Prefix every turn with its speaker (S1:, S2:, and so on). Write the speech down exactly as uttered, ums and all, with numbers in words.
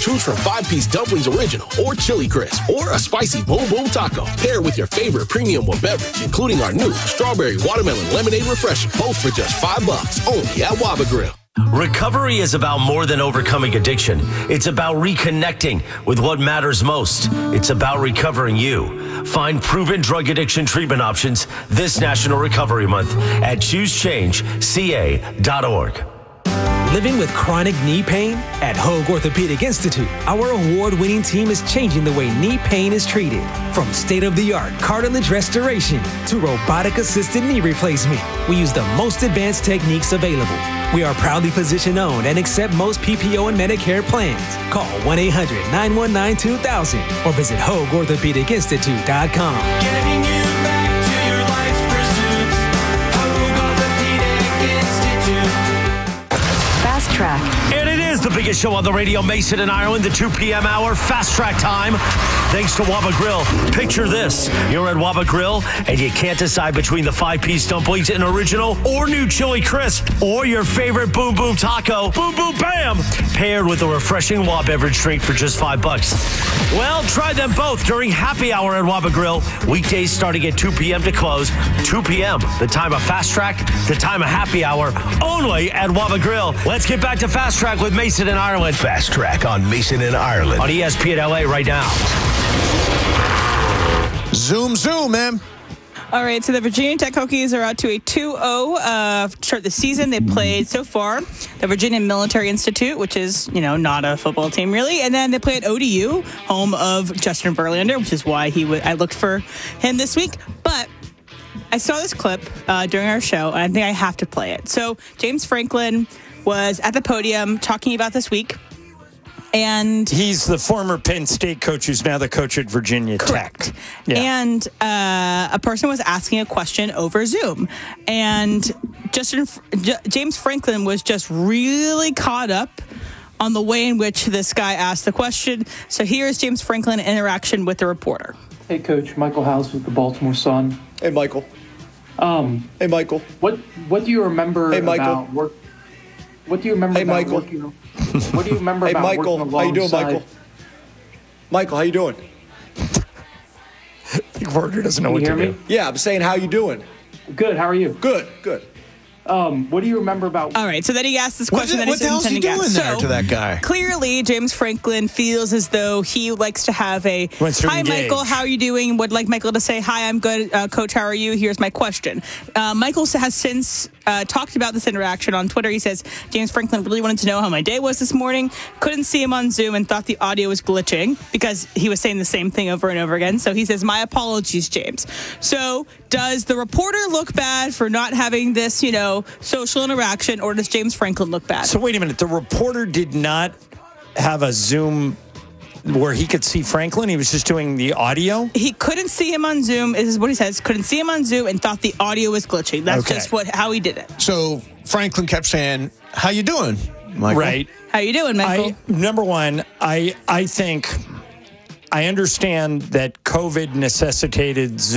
S1: Choose from five-piece dumplings original or chili crisp or a spicy boom boom taco. Pair with your favorite premium or beverage, including our new strawberry watermelon lemonade refresher. Both for just five bucks only at Waba Grill.
S2: Recovery is about more than overcoming addiction. It's about reconnecting with what matters most. It's about recovering you. Find proven drug addiction treatment options this National Recovery Month at choose change c a dot org.
S3: Living with chronic knee pain? At Hoag Orthopedic Institute, our award-winning team is changing the way knee pain is treated. From state-of-the-art cartilage restoration to robotic-assisted knee replacement, we use the most advanced techniques available. We are proudly physician-owned and accept most P P O and Medicare plans. Call one eight hundred nine one nine two thousand or visit hoag orthopedic institute dot com.
S4: Getting you back to your life's pursuits. Hoag Orthopedic Institute.
S5: Fast Track.
S2: And it is the biggest show on the radio, Mason and Ireland, the two p.m. hour, Fast Track time. Thanks to Waba Grill. Picture this. You're at Waba Grill, and you can't decide between the five-piece dumplings and original or new chili crisp, or your favorite Boom Boom Taco, Boom Boom Bam, paired with a refreshing Waba beverage drink for just five bucks. Well, try them both during happy hour at Waba Grill. Weekdays starting at two p.m. to close. two p.m., the time of Fast Track, the time of happy hour, only at Waba Grill. Let's get back to Fast Track with Mason and Ireland.
S6: Fast Track on Mason and Ireland.
S2: On E S P N L A right now.
S6: Zoom, zoom, man.
S7: All right, so the Virginia Tech Hokies are out to a two oh uh, to start the season. They played so far the Virginia Military Institute, which is, you know, not a football team really. And then they played O D U, home of Justin Verlander, which is why he w- I looked for him this week. But I saw this clip uh, during our show, and I think I have to play it. So James Franklin was at the podium talking about this week. And
S8: he's the former Penn State coach who's now the coach at Virginia
S7: correct.
S8: Tech. Yeah.
S7: And uh, a person was asking a question over Zoom. And Justin, J- James Franklin was just really caught up on the way in which this guy asked the question. So here's James Franklin interaction with the reporter.
S9: Hey, Coach. Michael House with the Baltimore Sun.
S10: Hey, Michael.
S9: Um,
S10: hey, Michael.
S9: What What do you remember
S10: hey, Michael.
S9: about work? What do you remember
S10: hey,
S9: about
S10: Michael.
S9: working? What do you remember
S10: hey,
S9: about
S10: Michael.
S9: working
S10: How you doing,
S9: alongside?
S10: Michael? Michael, how you doing?
S8: I think Porter doesn't know
S9: Can
S8: what
S9: you
S8: to
S9: hear
S8: do.
S9: me?
S10: Yeah, I'm saying how you doing.
S9: Good. How are you?
S10: Good. Good.
S9: Um, what do you remember about?
S7: All right, so then he asked this
S6: What
S7: question
S6: the-
S7: that
S6: what the
S7: he's
S6: hell's he
S7: intending to
S6: doing
S7: ask.
S6: there
S7: So,
S6: to that guy?
S7: Clearly, James Franklin feels as though he likes to have a,
S8: Wants to
S7: hi,
S8: engage.
S7: Michael, how are you doing? Would like Michael to say, hi, I'm good. Uh, Coach, how are you? Here's my question. Uh, Michael has since uh, talked about this interaction on Twitter. He says, James Franklin really wanted to know how my day was this morning. Couldn't see him on Zoom and thought the audio was glitching because he was saying the same thing over and over again. So he says, my apologies, James. So does the reporter look bad for not having this, you know, social interaction, or does James Franklin look bad?
S8: So wait a minute. The reporter did not have a Zoom where he could see Franklin. He was just doing the audio.
S7: He couldn't see him on Zoom. This is what he says. Couldn't see him on Zoom and thought the audio was glitching. That's
S8: Okay.
S7: just what how he did it.
S6: So Franklin kept saying, how you doing, Michael?
S8: Right.
S7: How you doing, Michael?
S8: I, number one, I I think I understand that COVID necessitated Zoom.